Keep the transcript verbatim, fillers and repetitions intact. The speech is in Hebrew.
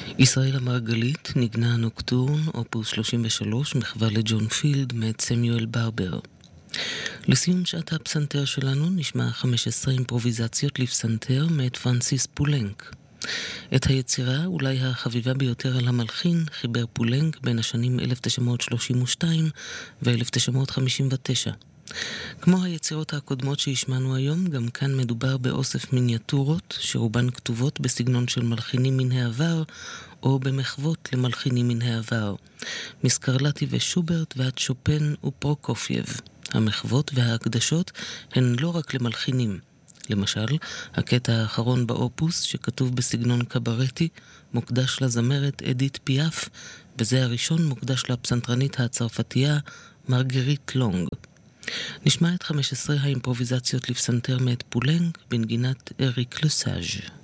ישראל המרגלית, נגנה נוקטורן, אופוס שלושים ושלוש, מחווה לג'ון פילד, מאת סמיואל ברבר. לסיום שעת הפסנתר שלנו נשמע חמש עשרה אימפרוביזציות לפסנתר מאת פרנסיס פולנק. את היצירה, אולי החביבה ביותר על המלחין, חיבר פולנק בין השנים אלף תשע מאות שלושים ושתיים ו-אלף תשע מאות חמישים ותשע. כמו היצירות הקודמות שהשמענו היום, גם כאן מדובר באוסף מיניאטורות, שרובן כתובות בסגנון של מלחינים מן העבר, או במחוות למלחינים מן העבר. מסקרלטי ושוברט ועד שופן ופרוקופייב. המחוות וההקדשות הן לא רק למלחינים. למשל, הקטע האחרון באופוס, שכתוב בסגנון קברטי, מוקדש לזמרת אדית פיאף, וזה הראשון מוקדש לפסנתרנית הצרפתייה מרגריט לונג. נשמע את חמש עשרה האימפרוביזציות לפסנתר מאת פולנק בנגינת אריק לסאז'.